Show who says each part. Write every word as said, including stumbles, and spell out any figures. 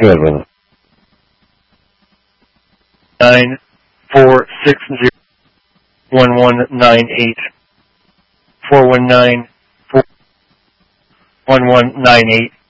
Speaker 1: good with it.
Speaker 2: Nine four six zero one one nine eight four one nine four one one nine eight.